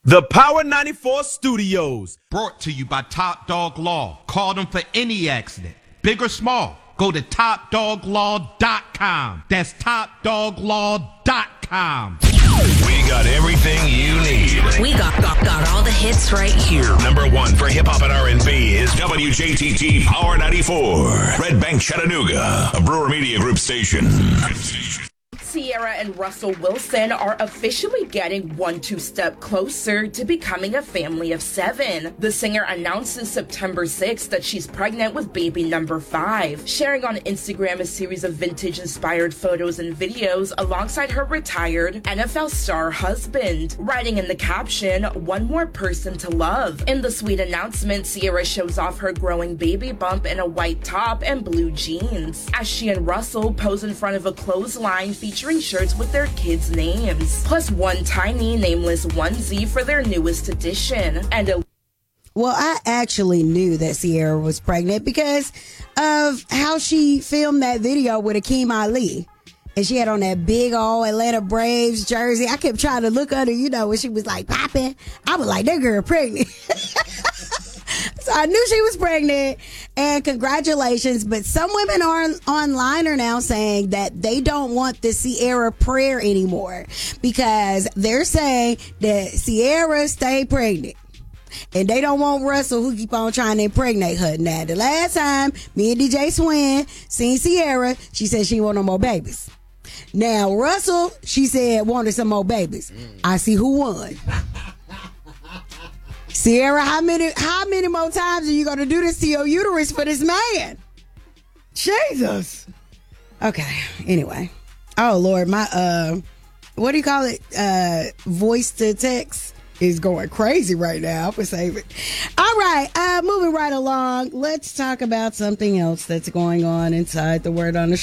The Power 94 Studios. Brought to you by Top Dog Law. Call them for any accident, big or small. Go to topdoglaw.com. That's topdoglaw.com. We got everything you need. We got all the hits right here. Number one for hip hop and R&B is WJTT Power 94. Red Bank, Chattanooga, a Brewer Media Group station. Ciara and Russell Wilson are officially getting one step closer to becoming a family of 7. The singer announces September 6th that she's pregnant with baby number 5, sharing on Instagram a series of vintage-inspired photos and videos alongside her retired NFL star husband, writing in the caption, "One more person to love." In the sweet announcement, Ciara shows off her growing baby bump in a white top and blue jeans, as she and Russell pose in front of a clothesline featuring shirts with their kids' names, plus one tiny nameless onesie for their newest edition. Well, I actually knew that Ciara was pregnant because of how she filmed that video with Akeem Ali. And she had on that big old Atlanta Braves jersey. I kept trying to look at her, when she was like popping. I was like, that girl pregnant. So I knew she was pregnant, and congratulations. But some women online are now saying that they don't want the Ciara prayer anymore because they're saying that Ciara stayed pregnant. And they don't want Russell, who keep on trying to impregnate her. Now, the last time me and DJ Swin seen Ciara, she said she want no more babies. Now, Russell, she said wanted some more babies. I see who won. Ciara, how many more times are you going to do this to your uterus for this man? Jesus. Okay, anyway. Oh, Lord, my, what do you call it? Voice to text is going crazy right now. I'm going to save it. All right, moving right along. Let's talk about something else that's going on inside the Word on the